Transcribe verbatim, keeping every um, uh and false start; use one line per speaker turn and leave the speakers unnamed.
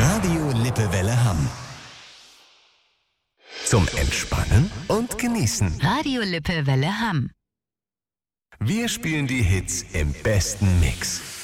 Radio Lippewelle Hamm. Zum Entspannen und Genießen.
Radio Lippewelle Hamm.
Wir spielen die Hits im besten Mix.